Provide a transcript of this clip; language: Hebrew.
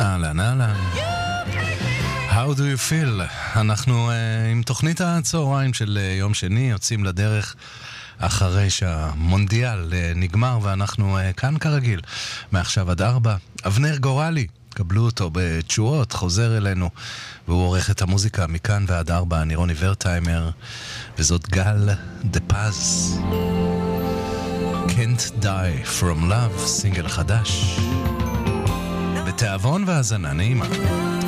אהלן, אהלן. How do you feel? אנחנו עם תוכנית הצהריים של יום שני, יוצאים לדרך אחרי שהמונדיאל נגמר, ואנחנו כאן כרגיל, מעכשיו עד 4. אבנר גורלי, קבלו אותו בתשואות, חוזר אלינו, והוא עורך את המוזיקה מכאן ועד 4. אני רוני ורטיימר, וזאת גל דה פז. Can't Die From Love, סינגל חדש. בתיאבון והזנה נעימה.